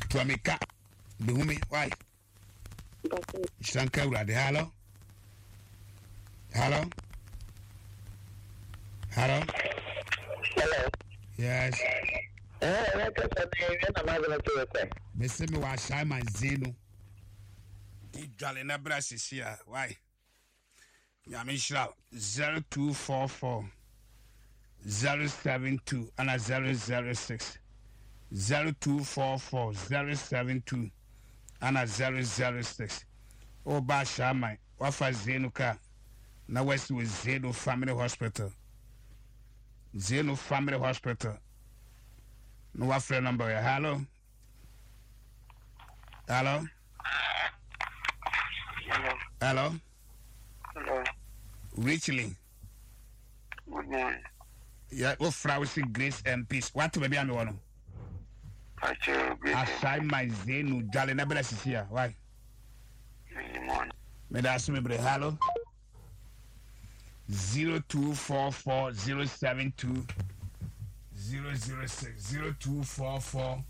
Tuamika, Bumi, why? Shanka, hello? Hello? Hello? Hello? Yes. Mr. Me was Simon Zeno. Jalina Brassis here, why? Yamisha 0244 072 and a 006 0244 072 and a 006. Oh, Bashamai, Wafa Zenuka, now West with Zeno Family Hospital. Zeno Family Hospital. No, what friend number? Hello? Hello? Hello? Hello. Richly. Good morning. Yeah, what Frowsy Grace and Peace. What to be on one? I sign my Zeno Jalina Brassis here. Why? Good morning. May I ask me, hello? 0244 072 006 0244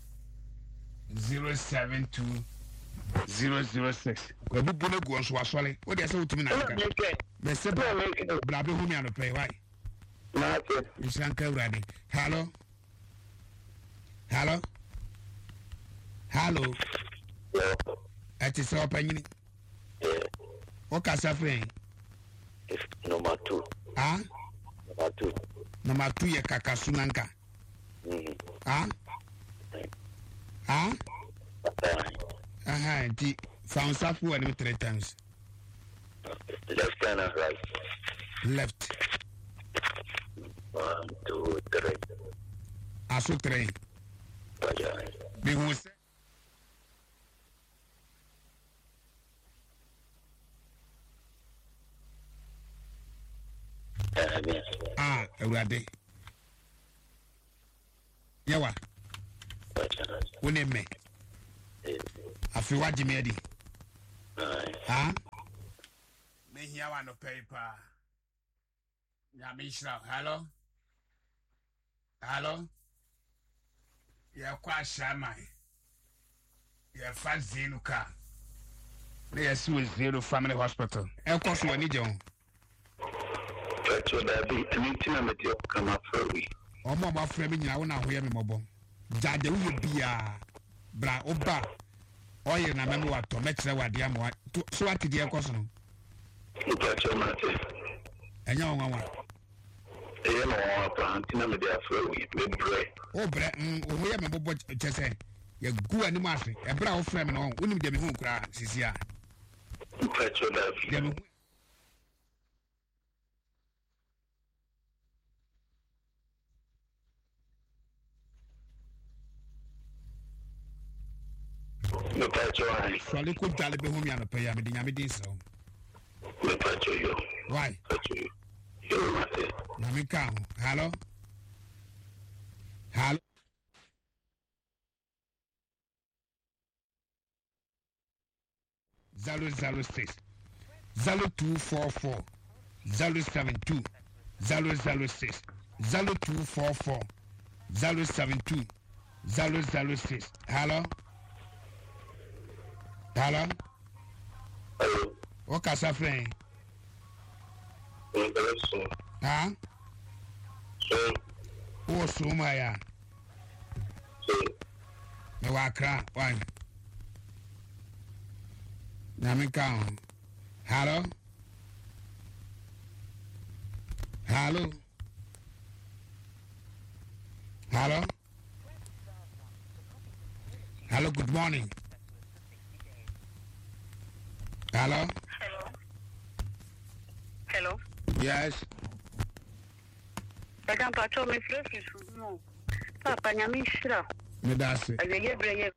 072 006. We will go on Swaswali. What do you say to me now? The Seba Blabu Humian pay. Why? It's Uncle Raddy. Hello? Hello? Hello? At his opinion. What can I say? It's number 2. Ah? Number 2. Number 2 ye Kakasunanka. Ah? Ah? The found Safu and 3 times. Left and right. Left. 1, 2, 3. Also 3. Big was 'Ah, Rade. Yawa. When they make. I feel what Jimmy Eddie. Ah? Me here on the paper. Yamisha, hello? Hello? You're quite shy, you're fast Zenuka. There's Zero Family Hospital. Of course, you need you. Ọmọ ọmọ afọ mi nyina wọn ahoyɛ mi mɔbɔ gyaade wuyɛ bia bra oba ɔyɛ na mɛmi watɔ mɛkyerɛ wadeɛ ama wa so wate deɛ ɛkɔ so no. ɛnyɛ wɔn nwanwa. ɛyɛ na wɔn apɔ nti na mɛde afɔ wi mɛbrɛ. o brɛ ohun yɛ mi bɔbɔ kyɛ sɛ yɛ gu anim ase ɛbrɛ a wofrɛ mi na wɔn wonim deɛ mi hu kura sisi a. mpatsɔ daabi. deɛ mi hu. Swali ko jale be humi ano pay me dinya me din so. Me pacho yo. Why? Pacho yo. Yo mate. Na me ka. Hello? Hello? Zero 06 0244 072 006 0244 072 006. Hello? Hello? Hello? What can I say? Huh? So? Oh, so my. So? Me wa kra, why? Na me ka. Hello? Hello? Hello? Hello, good morning. Hello? Hello? Yes. I can't patrol my friends. No. Papa, I'm in Shra. Medasi. I will get you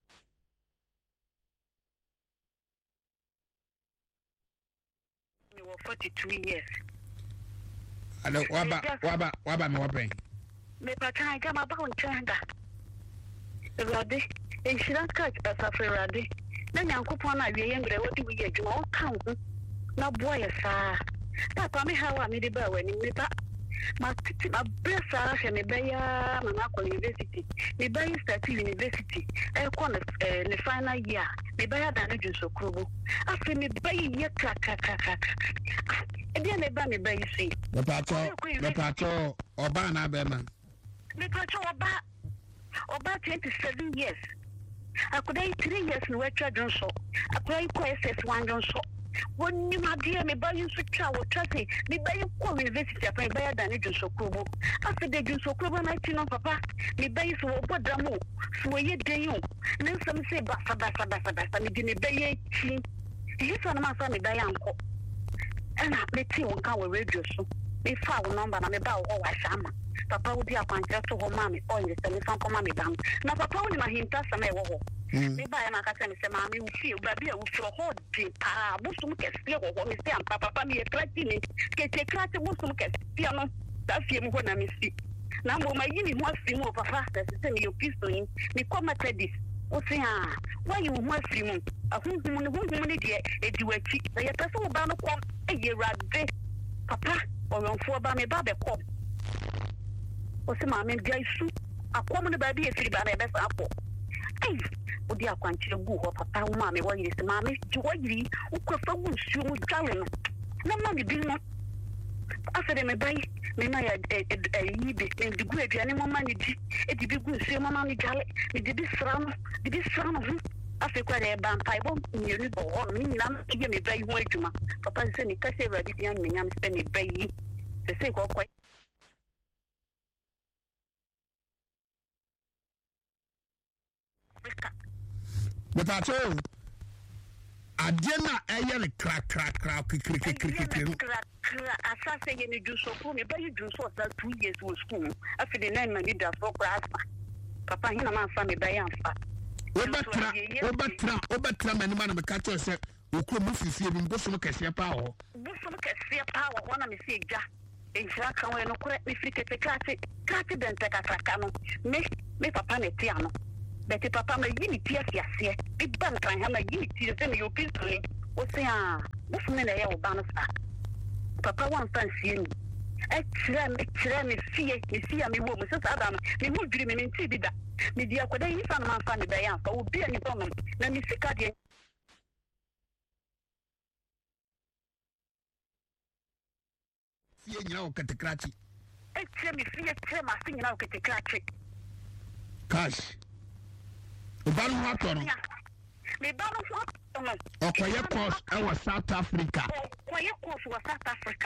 42 years. Hello, waba me wapen. Me pata ga ma ba on changa. Rade, e shiran ka asafre rade. Na nyankopon na wie yengre wodi wi adwuma o kan ho. Na boa ye saa. Papa me hawa me de ba wani me ba. My best me by Manako University. Me by start university. I call the final year. Me by a damage so cruel. After me by ye crack. Again, me by me by you see. The patrol, Obana Beman. The patrol about 27 years. I could 3 years in West Johnson. I play SS1 Johnson. When you my dear me buy you to travel, trusty, me buy you call university, I buy than it so cool. After they do so cool, I know papa, me buy you so what damo, so ye day you. And then some say bassa, me didn't buy ye. He's on my family by uncle. And I play tea on our radio so. Me foul number, and me bow all I shama. Papa would be a contract to her mammy, or you send me some mammy down. Now, papa only my hint us a me. Me buy my cat and say, Mammy, we feel, but be a hot deep. Ah, Muslim can steal what we say, and Papa me a cracky. Get a crack, Muslim can steal. That's him when I miss it. Now, my union wants to move faster to send your pistol in. Me come at this. What's why you want him? A woman, dear, if you were cheap, they are person about to come a year right. Papa, or on 4 by me, Babby cop. What's mammy, guys? A common baby, a 3 by my best apple. Hey, what do you want to go? Papa, mammy, what is the mammy? Joy, who could someone shoot with Gallon? No money, do not. After them, I buy me my the great animal money. It did be good, see my money, Galley. It did this round of him. After quite a band, I won't nearly go on me. I'm giving me very well to my papa send me cash every young man. I'm spending baby. The sake of quite. The patrol. Adena ayer crack. Assassin, you do so for me, but you do so that 2 years was school. After the 9 money does for grass. Papa, he no man family by answer. Obatra, and man of the catcher said, who could move to see him go some cassia power. Bosom cassia power, one of me say, ja. In fact, I will correct me, flick a catty, then take a fracano. Make papa a piano. But the papa may give me tears, yes, big band, I have a give to the you pistol. What's the what's the name of Banner? Papa wants to see you. Me fear, me woman, so Adam, me would dream in TV that. Me dear, could I find my family by answer? Would be any problem. Let me see Cardian. Fear you know, Catacrati. Tell me, fear my thing now, Catacrati. Cash. Ubanu wato no. Me ba no wato no. Okoye course e was South Africa. Okoye course was South Africa.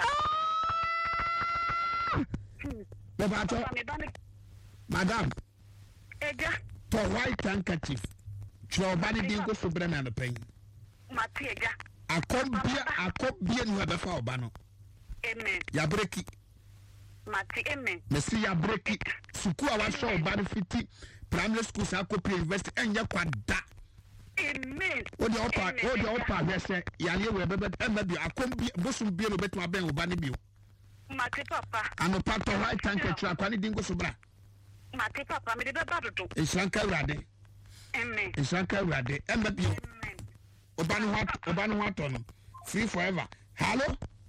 Madam. Eja. For white handkerchief. Chwa bani dingo so brana no pen. Mati eja. Akobia ni wa befa oba no. Amen. Ya breki. Mati amen. Mesi ya breki. Suku a wa so oba no fiti. Primary school sa ko university enya kwada. Amen. O de opa yes yale we bebe emma bi akombi bosum bi no betu aben oba ne bi. Mate papa. Ano pato right tank tra kwani dingo so bra. Mate papa me de beba dodo. Isranka urade. Amen. Isranka urade emma bi. Amen. Oba no wato no. Free forever. Hello?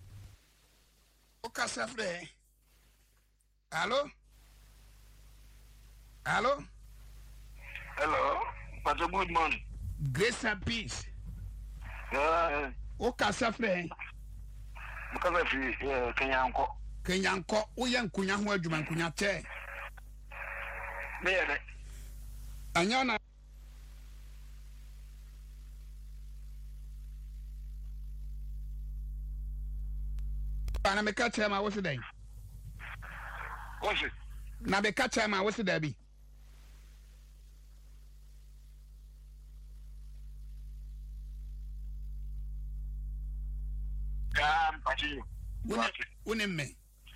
Oka safre. Hello? Hello? Hello, Pastor, good morning. Grace and peace. O kasa frɛ. Mukasa fi Kenyanko. Kenyanko, o yɛ nkunya ho adwuma nkunya kyɛ. Me yɛ. Anya na Ana me ka kyɛ ma wo se dan. Wo se. Na be ka kyɛ ma wo se da bi. Unim me.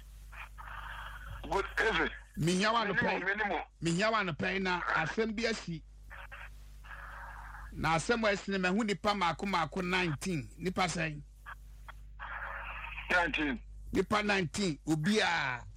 Good evening. Miyawa no pay na asem bi asi. Na asem wa sine me hu nipa mako 19 nipa sai. 19. Nipa 19 obi a